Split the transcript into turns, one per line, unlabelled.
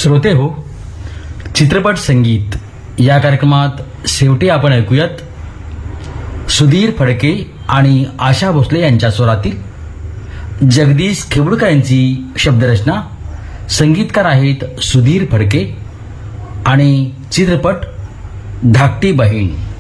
श्रोते हो, चित्रपट संगीत या कार्यक्रमात शेवटी आपण ऐकूयात सुधीर फडके आणि आशा भोसले यांच्या स्वरातील जगदीश खेवडकर यांची शब्दरचना. संगीतकार आहेत सुधीर फडके आणि चित्रपट धाकटी बहीण.